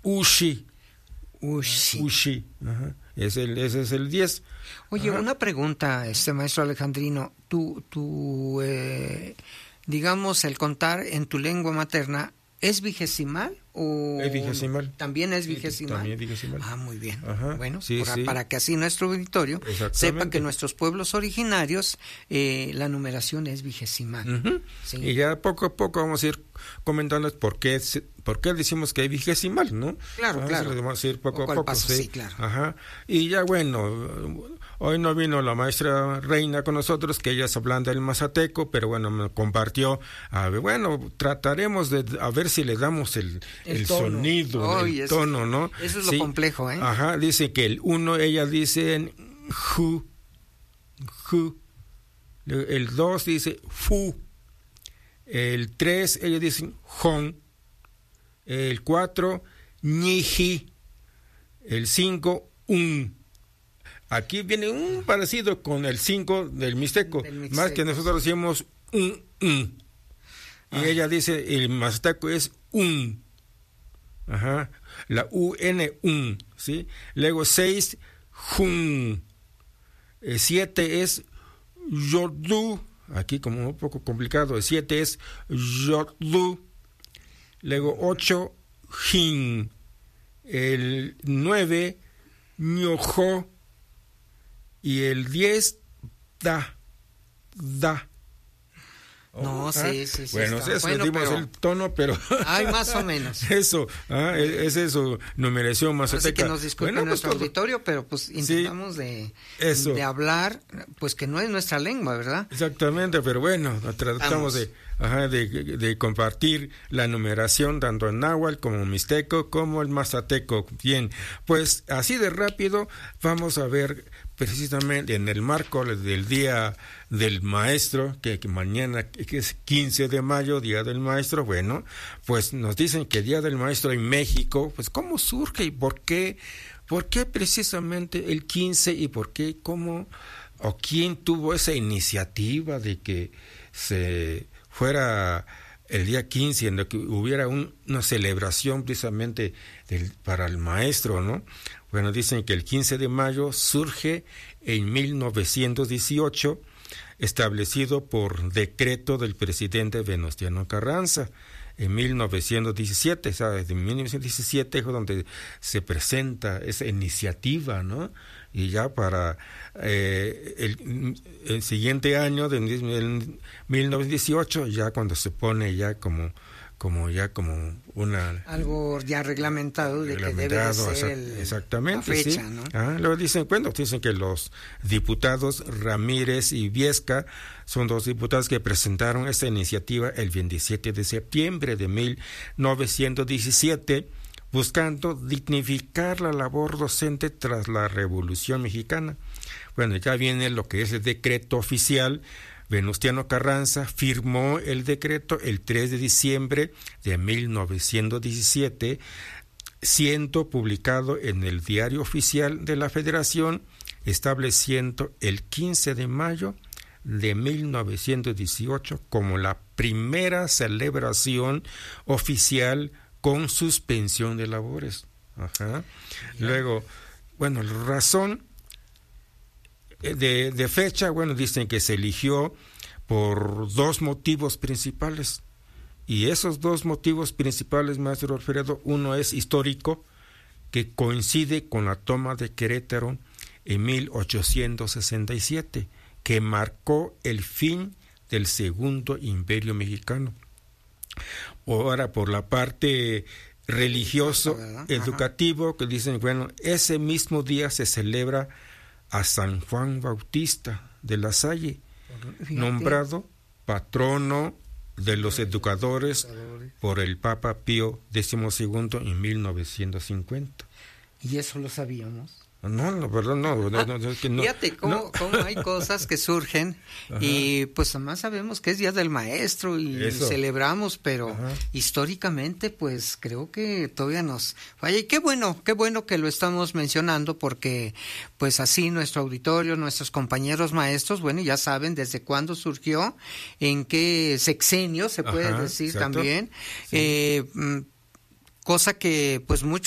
Ushi. Ushi. Ushi. Ajá. Ese es el 10. Oye, Ajá. una pregunta, maestro Alejandrino. Digamos, el contar en tu lengua materna, ¿es vigesimal o...? Es vigesimal. ¿También es vigesimal? También es vigesimal. Ah, muy bien. Ajá. Bueno, sí, sí. para que así nuestro auditorio sepa que nuestros pueblos originarios, la numeración es vigesimal. Uh-huh. Sí. Y ya poco a poco vamos a ir comentando por qué decimos que es vigesimal, ¿no? Claro, claro. Lo vamos a ir poco a poco. Paso, sí, claro. Ajá. Y ya bueno, hoy no vino la maestra Reina con nosotros, que ella es hablando del mazateco, pero bueno, me compartió, trataremos de a ver si le damos el sonido, el tono, ¿no? Eso es lo complejo, ¿eh? Ajá, dice que el 1, ella dice en ju, el 2 dice fu, el 3 ellos dicen jon, el 4 ñiji, el 5 un. Aquí viene un parecido con el 5 del mixteco, más que nosotros decimos un. Y ella dice, el mazteco es un. Ajá. La UN, un, ¿sí? Luego 6, jun. 7 es yordu. Aquí como un poco complicado. El 7 es yordu. Luego 8, jin. El 9, ñojo. Y el 10, da. No, sí. Bueno, dimos el tono, pero... Hay más o menos. Eso, es eso, numeración mazateca. Así que nos disculpen nuestro auditorio, pero pues intentamos de hablar, pues que no es nuestra lengua, ¿verdad? Exactamente, pero bueno, tratamos de compartir la numeración tanto en náhuatl como en mixteco como el mazateco. Bien, pues así de rápido vamos a ver precisamente en el marco del Día del Maestro, que mañana que es 15 de mayo, Día del Maestro. Bueno, pues nos dicen que Día del Maestro en México, pues cómo surge y por qué precisamente el 15 y por qué, cómo o quién tuvo esa iniciativa de que se fuera el día 15, en lo que hubiera una celebración precisamente para el maestro, ¿no? Bueno, dicen que el 15 de mayo surge en 1918, establecido por decreto del presidente Venustiano Carranza. En 1917, ¿sabes? En 1917 es donde se presenta esa iniciativa, ¿no? Y ya para el siguiente año, de 1918, ya cuando se pone ya como una... Algo ya reglamentado de que debe de ser exactamente, la fecha, sí. ¿no? Luego dicen que los diputados Ramírez y Viesca son dos diputados que presentaron esta iniciativa el 27 de septiembre de 1917, buscando dignificar la labor docente tras la Revolución Mexicana. Bueno, ya viene lo que es el decreto oficial. Venustiano Carranza firmó el decreto el 3 de diciembre de 1917, siendo publicado en el Diario Oficial de la Federación, estableciendo el 15 de mayo de 1918 como la primera celebración oficial con suspensión de labores. Ajá. Luego, bueno, la razón de fecha, bueno, dicen que se eligió por dos motivos principales. Y esos dos motivos principales, maestro Alfredo, uno es histórico, que coincide con la toma de Querétaro en 1867, que marcó el fin del Segundo Imperio Mexicano. Ahora, por la parte religioso, educativo, que dicen, bueno, ese mismo día se celebra a San Juan Bautista de la Salle, nombrado patrono de los educadores por el Papa Pío XII en 1950. ¿Y eso lo sabíamos? No, perdón, no. Fíjate cómo hay cosas que surgen. Ajá. Y pues además sabemos que es Día del Maestro y eso celebramos, pero ajá, históricamente pues creo que todavía nos falla. Y qué bueno que lo estamos mencionando, porque pues así nuestro auditorio, nuestros compañeros maestros, bueno, ya saben desde cuándo surgió, en qué sexenio se puede decir, exacto, también. Sí. Cosa que pues muchos